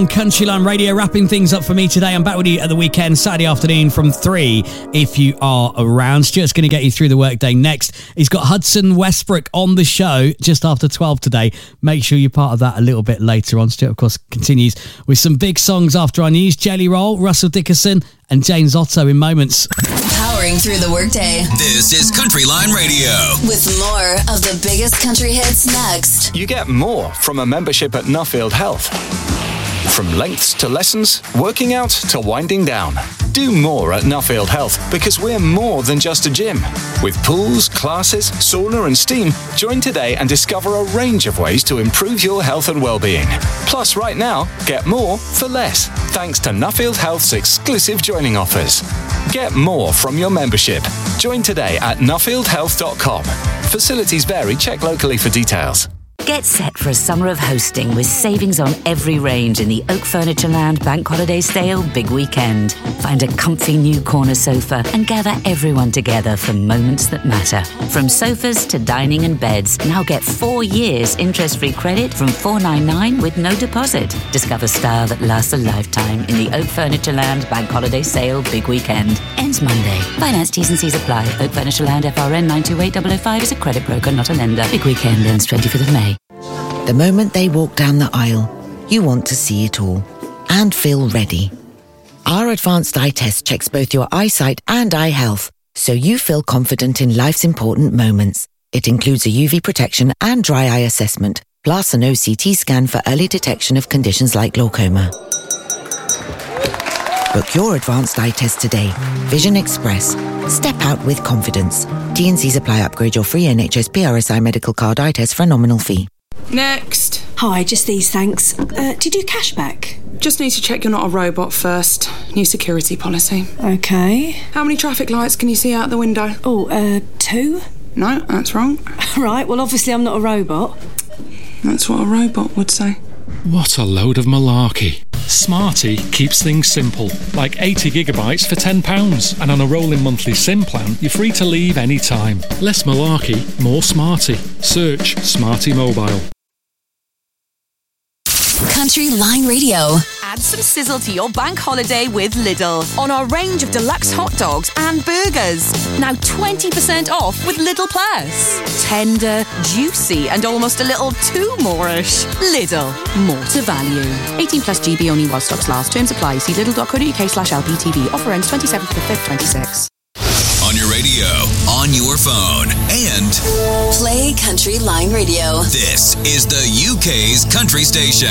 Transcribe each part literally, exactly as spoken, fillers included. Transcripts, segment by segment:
Countryline Radio wrapping things up for me today. I'm back with you at the weekend, Saturday afternoon from three if you are around. Stuart's going to get you through the workday next. He's got Hudson Westbrook on the show just after twelve today. Make sure you're part of that a little bit later on. Stuart, of course, continues with some big songs after our news. Jelly Roll, Russell Dickerson and James Otto in moments. Powering through the workday. This is Countryline Radio. With more of the biggest country hits next. You get more from a membership at Nuffield Health. From lengths to lessons, working out to winding down. Do more at Nuffield Health because we're more than just a gym. With pools, classes, sauna and steam, join today and discover a range of ways to improve your health and well-being. Plus, right now, get more for less, thanks to Nuffield Health's exclusive joining offers. Get more from your membership. Join today at nuffield health dot com. Facilities vary. Check locally for details. Get set for a summer of hosting with savings on every range in the Oak Furniture Land Bank Holiday Sale Big Weekend. Find a comfy new corner sofa and gather everyone together for moments that matter. From sofas to dining and beds, now get four years interest-free credit from four ninety-nine with no deposit. Discover style that lasts a lifetime in the Oak Furniture Land Bank Holiday Sale Big Weekend. Ends Monday. Finance T's and C's apply. Oak Furniture Land F R N nine two eight zero zero five is a credit broker, not a lender. Big Weekend ends twenty-fifth of May. The moment they walk down the aisle, you want to see it all and feel ready. Our advanced eye test checks both your eyesight and eye health, so you feel confident in life's important moments. It includes a U V protection and dry eye assessment, plus an O C T scan for early detection of conditions like glaucoma. Book your advanced eye test today. Vision Express. Step out with confidence. T and C's apply. Upgrade your free N H S P R S I medical card eye test for a nominal fee. Next. Hi, just these, thanks. Uh, do you do cashback? Just need to check you're not a robot first. New security policy. Okay. How many traffic lights can you see out the window? Oh, uh, two? No, that's wrong. Right, well, obviously I'm not a robot. That's what a robot would say. What a load of malarkey. Smarty keeps things simple, like eighty gigabytes for ten pounds, and on a rolling monthly SIM plan, you're free to leave any time. Less malarkey, more smarty. Search Smarty Mobile. Countryline Radio. Add some sizzle to your bank holiday with Lidl on our range of deluxe hot dogs and burgers. Now twenty percent off with Lidl Plus. Tender, juicy and almost a little too more-ish. Lidl, more to value. eighteen plus G B only while stocks last. Terms apply. See lidl.co.uk slash LPTV. Offer ends twenty-seventh to the fifth, twenty-six. On your radio, on your phone, and Play Countryline Radio. This is the U K's country station.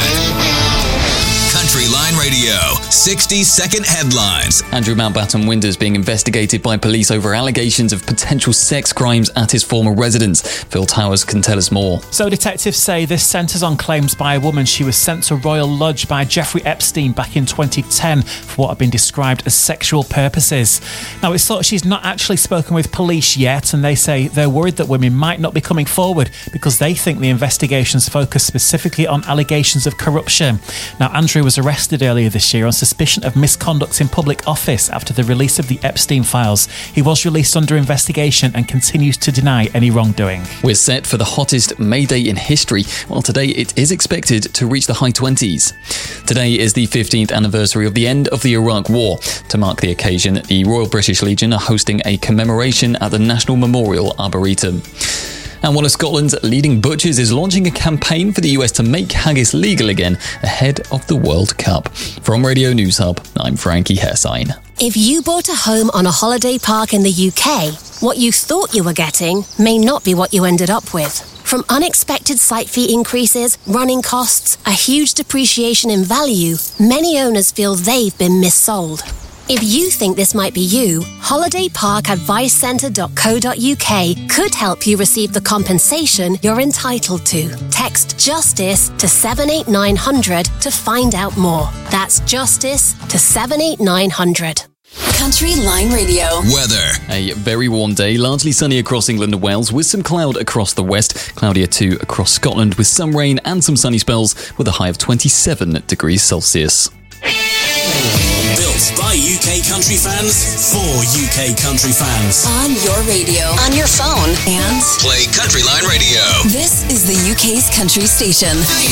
Countryline Radio, sixty second headlines. Andrew Mountbatten Winders being investigated by police over allegations of potential sex crimes at his former residence. Phil Towers can tell us more. So detectives say this centres on claims by a woman she was sent to Royal Lodge by Jeffrey Epstein back in twenty ten for what have been described as sexual purposes. Now, it's thought she's not actually spoken with police yet, and they say they're worried that women might not be coming forward because they think the investigations focus specifically on allegations of corruption. Now, Andrew was arrested earlier this year on suspicion of misconduct in public office after the release of the Epstein files. He was released under investigation and continues to deny any wrongdoing. We're set for the hottest May Day in history, while today it is expected to reach the high twenties. Today is the fifteenth anniversary of the end of the Iraq War. To mark the occasion, the Royal British Legion are hosting a commemoration at the National Memorial Arboretum. And one of Scotland's leading butchers is launching a campaign for the U S to make haggis legal again ahead of the World Cup. From Radio News Hub, I'm Frankie Hessine. If you bought a home on a holiday park in the U K, what you thought you were getting may not be what you ended up with. From unexpected site fee increases, running costs, a huge depreciation in value, many owners feel they've been missold. If you think this might be you, holiday park advice centre dot co dot uk could help you receive the compensation you're entitled to. Text JUSTICE to seven eight nine hundred to find out more. That's JUSTICE to seven eight nine hundred. Countryline Radio. Weather. A very warm day, largely sunny across England and Wales with some cloud across the west. Cloudier too across Scotland with some rain and some sunny spells with a high of twenty-seven degrees Celsius. Built by U K country fans for U K country fans. On your radio, on your phone, and Play Countryline Radio. This is the U K's country station.